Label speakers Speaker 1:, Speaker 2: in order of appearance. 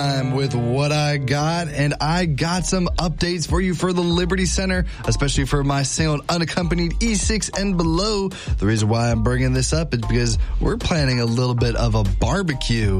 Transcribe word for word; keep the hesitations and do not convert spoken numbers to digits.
Speaker 1: I'm with what I got, and I got some updates for you for the Liberty Center, especially for my single and unaccompanied E six and below. The reason why I'm bringing this up is because we're planning a little bit of a barbecue